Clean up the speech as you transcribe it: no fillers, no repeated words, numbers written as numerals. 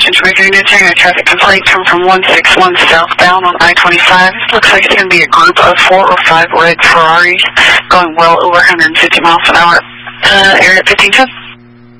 attention to Major Units hearing a traffic complaint come from 161 southbound on I-25. Looks like it's going to be a group of 4 or 5 red Ferraris going well over 150 miles an hour. Area 1510.